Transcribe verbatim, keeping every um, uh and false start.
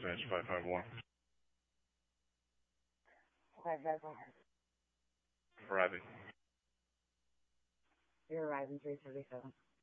advance five five one. five five one. Arriving. You're arriving three seventy-seven.